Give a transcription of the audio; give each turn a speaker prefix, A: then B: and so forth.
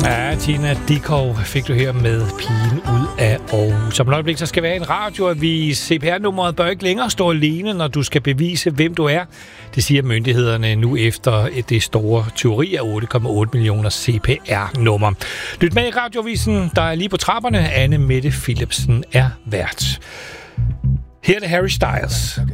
A: Ja, Tina Dickow fik du her med Pigen ud af Aarhus. Som et øjeblik, så skal være en radioavis. CPR-nummeret bør ikke længere stå alene, når du skal bevise, hvem du er. Det siger myndighederne nu efter det store tyveri af 8,8 millioner CPR-nummer. Lyt med i radioavisen, der er lige på trapperne. Anne Mette Philipsen er vært. Her er det Harry Styles.